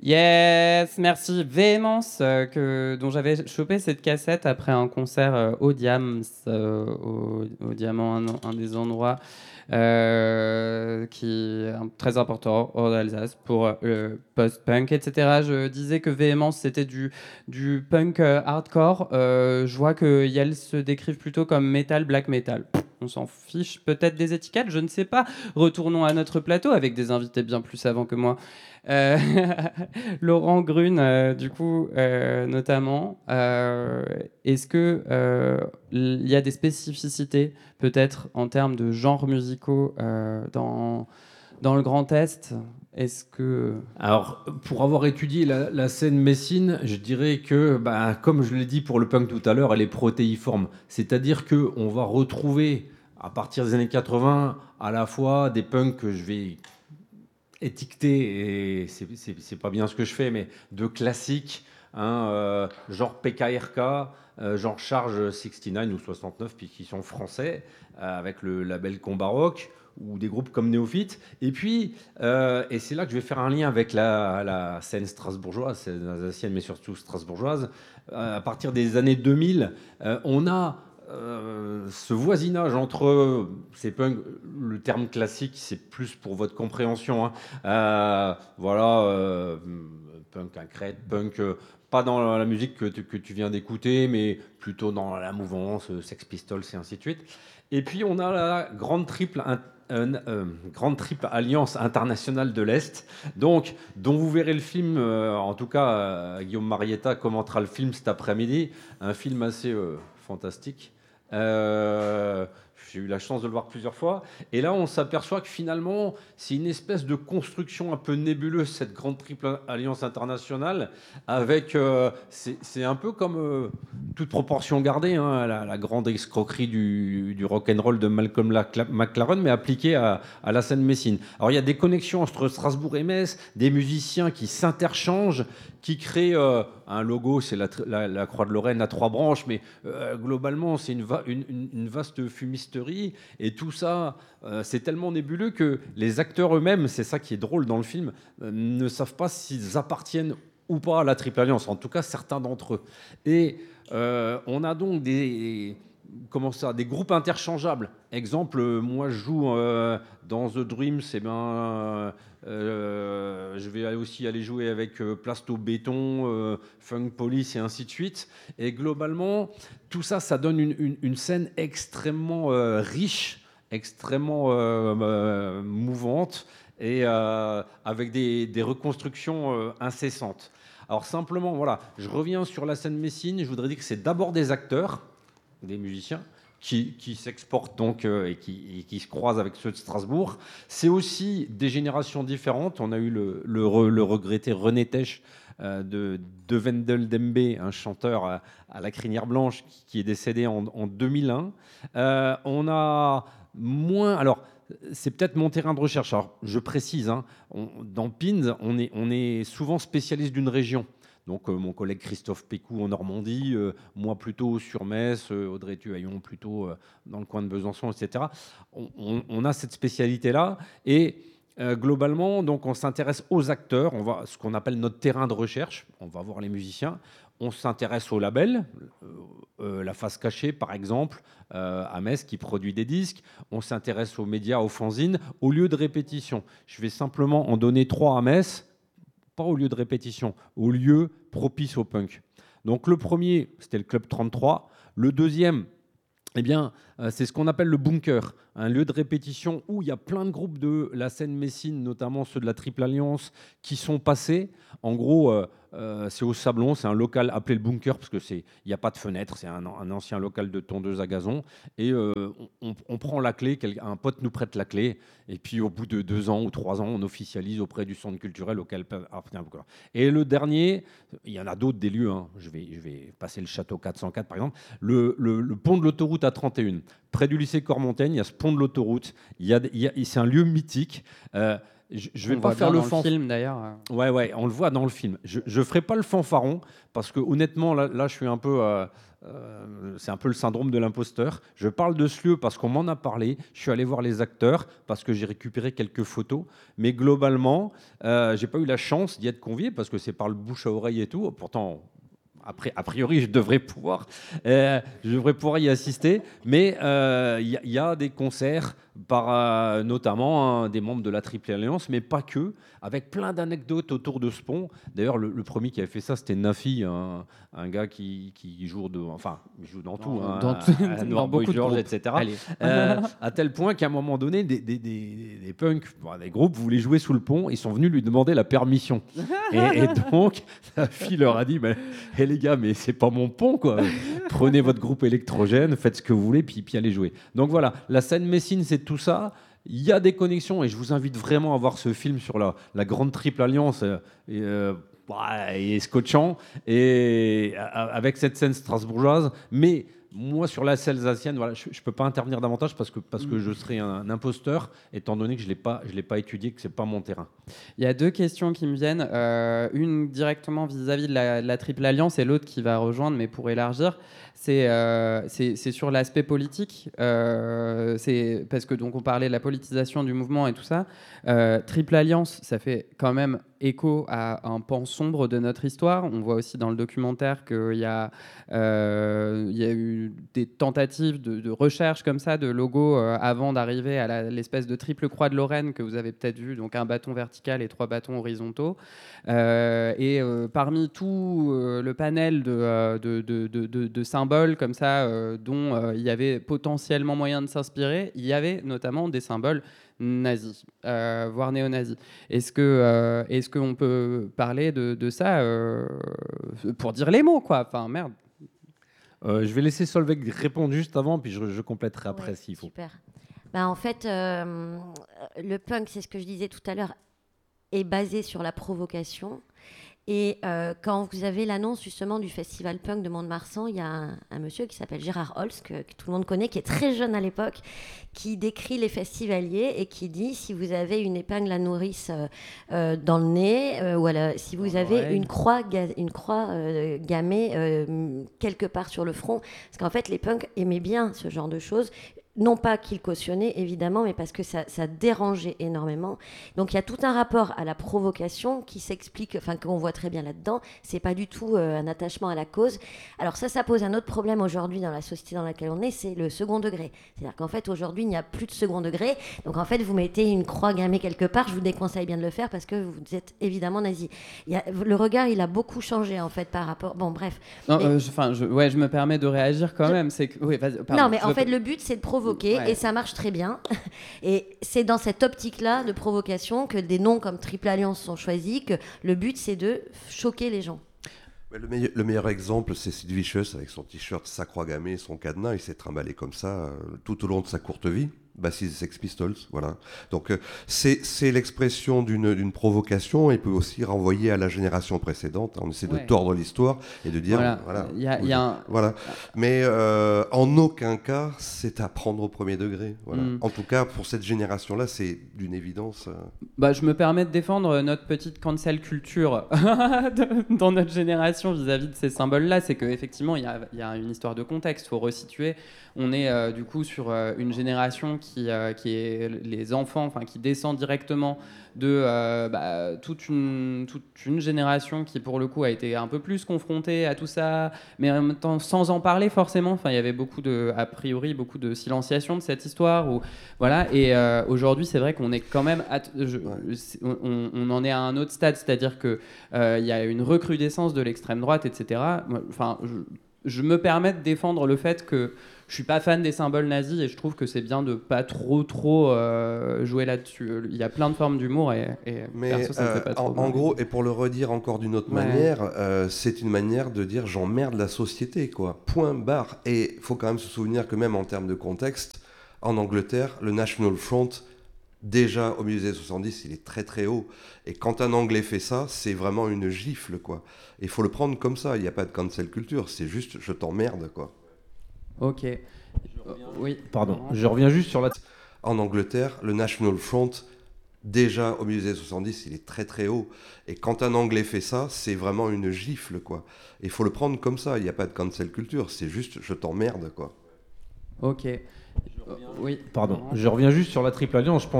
Yes, merci. Véhémence, dont j'avais chopé cette cassette après un concert au Diams, au Diamant, un des endroits qui est très important en Alsace pour le post-punk, etc. Je disais que Véhémence, c'était du punk hardcore. Je vois que Yel se décrivent plutôt comme metal, black metal. On s'en fiche peut-être des étiquettes, je ne sais pas. Retournons à notre plateau avec des invités bien plus savants que moi. Euh, Laurent Grune, du coup, notamment, est-ce que il y a des spécificités, peut-être, en termes de genres musicaux dans le Grand Est? Est-ce que... Alors, pour avoir étudié la scène messine, je dirais que, bah, comme je l'ai dit pour le punk tout à l'heure, elle est protéiforme. C'est-à-dire qu'on va retrouver, à partir des années 80, à la fois des punks que je vais étiqueter, et c'est pas bien ce que je fais, mais de classiques, hein, genre PKRK, genre Charge 69 ou 69, puis qui sont français, avec le label Combat Rock, ou des groupes comme Néophyte. Et puis, et c'est là que je vais faire un lien avec la scène strasbourgeoise, scène alsacienne, mais surtout strasbourgeoise. À partir des années 2000, on a ce voisinage entre ces punks, le terme classique, c'est plus pour votre compréhension, hein. Voilà, punk à crête, punk, pas dans la musique que tu viens d'écouter, mais plutôt dans la mouvance, Sex Pistols et ainsi de suite. Et puis on a la grande triple alliance internationale de l'Est, donc dont vous verrez le film, en tout cas Guillaume Marietta commentera le film cet après-midi, un film assez fantastique. Euh, j'ai eu la chance de le voir plusieurs fois. Et là, on s'aperçoit que finalement, c'est une espèce de construction un peu nébuleuse, cette grande triple alliance internationale, avec, c'est un peu comme, toute proportion gardée, hein, la grande escroquerie du rock'n'roll de Malcolm McLaren, mais appliquée à la scène messine. Alors, il y a des connexions entre Strasbourg et Metz, des musiciens qui s'interchangent, qui créent un logo, c'est la Croix de Lorraine à trois branches, mais globalement, c'est une vaste fumisterie. Et tout ça, c'est tellement nébuleux que les acteurs eux-mêmes, c'est ça qui est drôle dans le film, ne savent pas s'ils appartiennent ou pas à la Triple Alliance, en tout cas certains d'entre eux. Et on a donc des groupes interchangeables. Exemple, moi je joue dans The Dreams, et je vais aussi aller jouer avec Plasto Béton, Funk Police et ainsi de suite. Et globalement, tout ça, ça donne une scène extrêmement riche, extrêmement mouvante, et avec des reconstructions incessantes. Alors simplement, voilà, je reviens sur la scène messine. Je voudrais dire que c'est d'abord des acteurs, des musiciens, qui s'exportent donc et qui se croisent avec ceux de Strasbourg. C'est aussi des générations différentes. On a eu le regretté René Tesch de Wendel Dembe, un chanteur à la crinière blanche qui est décédé en 2001. On a moins... Alors, c'est peut-être mon terrain de recherche. Alors, je précise, hein, dans Pins, on est souvent spécialiste d'une région. Donc, mon collègue Christophe Pécou en Normandie, moi plutôt sur Metz, Audrey Tuaillon plutôt dans le coin de Besançon, etc. On a cette spécialité-là. Et globalement, donc, on s'intéresse aux acteurs, on va ce qu'on appelle notre terrain de recherche. On va voir les musiciens. On s'intéresse au label, la face cachée par exemple, à Metz qui produit des disques. On s'intéresse aux médias, aux fanzines, aux lieux de répétition. Je vais simplement en donner 3 à Metz, pas au lieu de répétition, au lieu propice au punk. Donc le premier, c'était le Club 33. Le deuxième, eh bien, c'est ce qu'on appelle le bunker, un lieu de répétition où il y a plein de groupes de la scène messine, notamment ceux de la Triple Alliance, qui sont passés. En gros, c'est au Sablon, c'est un local appelé le bunker parce que il n'y a pas de fenêtre, c'est un ancien local de tondeuse à gazon. Et on prend la clé, un pote nous prête la clé, et puis au bout de 2 ans ou 3 ans, on officialise auprès du centre culturel auquel appartient le bunker. Et le dernier, il y en a d'autres des lieux, hein. Je vais passer le château 404 par exemple, le pont de l'autoroute A31. Près du lycée Cormontaigne, il y a ce pont de l'autoroute. C'est un lieu mythique. je vais pas faire le film d'ailleurs. Ouais, on le voit dans le film. Je ferai pas le fanfaron parce que honnêtement, là, je suis un peu. C'est un peu le syndrome de l'imposteur. Je parle de ce lieu parce qu'on m'en a parlé. Je suis allé voir les acteurs parce que j'ai récupéré quelques photos. Mais globalement, j'ai pas eu la chance d'y être convié parce que c'est par le bouche à oreille et tout. Pourtant, après, a priori, je devrais pouvoir y assister. Mais il y a des concerts par notamment des membres de la Triple Alliance, mais pas que, avec plein d'anecdotes autour de ce pont. D'ailleurs, le premier qui avait fait ça, c'était Nafi, un gars qui joue il joue dans tout, dans beaucoup de groupes, etc. À tel point qu'à un moment donné, des punks, des groupes voulaient jouer sous le pont, ils sont venus lui demander la permission. et donc, Nafi leur a dit, les gars, mais c'est pas mon pont, quoi. Prenez votre groupe électrogène, faites ce que vous voulez, puis allez jouer. Donc voilà, la scène messine, c'est tout ça. Il y a des connexions et je vous invite vraiment à voir ce film sur la grande Triple Alliance et scotchant et avec cette scène strasbourgeoise. Mais moi, sur la scène alsacienne, voilà, je ne peux pas intervenir davantage parce que je serais un imposteur, étant donné que je l'ai pas étudié, que ce n'est pas mon terrain. Il y a deux questions qui me viennent. Une directement vis-à-vis de la Triple Alliance et l'autre qui va rejoindre, mais pour élargir. C'est sur l'aspect politique. C'est parce que donc on parlait de la politisation du mouvement et tout ça. Triple Alliance, ça fait quand même écho à un pan sombre de notre histoire. On voit aussi dans le documentaire qu'il y a eu des tentatives de recherche comme ça de logos avant d'arriver à l'espèce de triple croix de Lorraine que vous avez peut-être vu, donc un bâton vertical et 3 bâtons horizontaux. Parmi tout le panel de symboles comme ça dont il y avait potentiellement moyen de s'inspirer, il y avait notamment des symboles nazis, voire néo-nazis. Est-ce qu'on peut parler de ça pour dire les mots, quoi. Enfin, merde. Je vais laisser Solveig répondre juste avant, puis je compléterai après s'il faut. Super. En fait, le punk, c'est ce que je disais tout à l'heure, est basé sur la provocation. Et quand vous avez l'annonce justement du festival punk de Mont-de-Marsan, il y a un monsieur qui s'appelle Gérard Holz, que tout le monde connaît, qui est très jeune à l'époque, qui décrit les festivaliers et qui dit si vous avez une épingle à nourrice dans le nez, ou si vous avez une croix gammée quelque part sur le front, parce qu'en fait les punks aimaient bien ce genre de choses. Non pas qu'il cautionnait, évidemment, mais parce que ça dérangeait énormément. Donc il y a tout un rapport à la provocation qui s'explique, qu'on voit très bien là-dedans. C'est pas du tout un attachement à la cause. Alors ça pose un autre problème aujourd'hui dans la société dans laquelle on est, c'est le second degré. C'est-à-dire qu'en fait, aujourd'hui, il n'y a plus de second degré. Donc en fait, vous mettez une croix gammée quelque part, je vous déconseille bien de le faire parce que vous êtes évidemment nazi. Le regard, il a beaucoup changé, en fait, par rapport... Bon, bref. Non, je me permets de réagir quand même. C'est que... Oui, pardon, non, mais en fait, le but, c'est de provoquer, et ça marche très bien. Et c'est dans cette optique-là de provocation que des noms comme Triple Alliance sont choisis, que le but, c'est de choquer les gens. Le meilleur exemple, c'est Sid Vicious avec son t-shirt, sa croix gammée, son cadenas. Il s'est trimballé comme ça tout au long de sa courte vie. Bassiste des Sex Pistols, voilà. Donc c'est l'expression d'une provocation et peut aussi renvoyer à la génération précédente. On essaie de tordre l'histoire et de dire voilà. Mais en aucun cas c'est à prendre au premier degré. Voilà. En tout cas pour cette génération-là, c'est d'une évidence. Je me permets de défendre notre petite cancel culture dans notre génération vis-à-vis de ces symboles-là. C'est qu'effectivement il y a une histoire de contexte. Il faut resituer. On est du coup sur une génération qui est les enfants, qui descend directement de toute une génération qui pour le coup a été un peu plus confrontée à tout ça, mais en même temps sans en parler forcément. Il y avait a priori beaucoup de silenciation de cette histoire. Et aujourd'hui c'est vrai qu'on est quand même on en est à un autre stade, c'est-à-dire que il y a une recrudescence de l'extrême droite, etc. Je me permets de défendre le fait que je suis pas fan des symboles nazis et je trouve que c'est bien de pas trop jouer là-dessus. Il y a plein de formes d'humour et perso, ça me fait pas trop en gros, et pour le redire encore d'une autre manière, c'est une manière de dire j'emmerde la société, quoi. Point barre. Et il faut quand même se souvenir que même en termes de contexte, en Angleterre, le National Front, déjà au milieu des années 70, il est très très haut. Et quand un Anglais fait ça, c'est vraiment une gifle, quoi. Il faut le prendre comme ça. Il n'y a pas de cancel culture, c'est juste je t'emmerde, quoi. Ok. Oui. Pardon. Je reviens juste sur la... En Angleterre, le National Front, déjà au milieu des années 70, il est très très haut. Et quand un Anglais fait ça, c'est vraiment une gifle, quoi. Il faut le prendre comme ça. Il n'y a pas de cancel culture. C'est juste je t'emmerde, quoi. Ok. Oui. Pardon, je reviens juste sur la Triple Alliance. Je pense